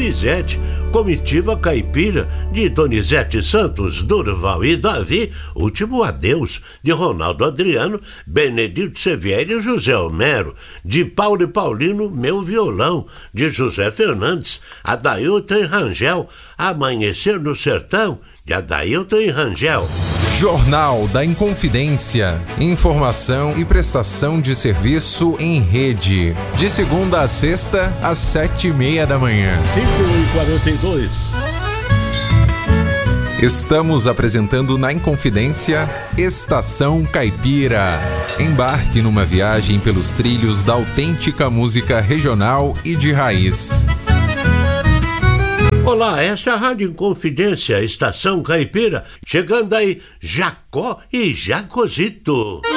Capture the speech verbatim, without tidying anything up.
Donizete, comitiva caipira de Donizete Santos, Durval e Davi, Último Adeus, de Ronaldo Adriano, Benedito Sevieri e José Homero, de Paulo e Paulino, Meu Violão, de José Fernandes, Adailton e Rangel, Amanhecer no Sertão, de Adailton e Rangel. Jornal da Inconfidência. Informação e prestação de serviço em rede. De segunda a sexta, às sete e meia da manhã. cinco e quarenta e dois. Estamos apresentando na Inconfidência Estação Caipira. Embarque numa viagem pelos trilhos da autêntica música regional e de raiz. Olá, esta é a Rádio Inconfidência, Estação Caipira, chegando aí Jacó e Jacozito.